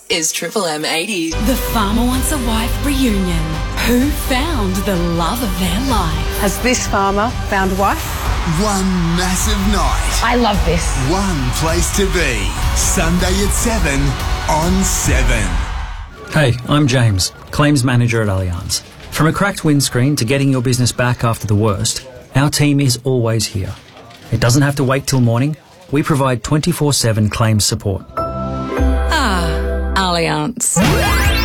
is Triple M80. The Farmer Wants a Wife reunion. Who found the love of their life? Has this farmer found a wife? One massive night. I love this. One place to be. Sunday at 7 on 7. Hey, I'm James, Claims Manager at Allianz. From a cracked windscreen to getting your business back after the worst, our team is always here. It doesn't have to wait till morning. We provide 24/7 claims support. Allianz.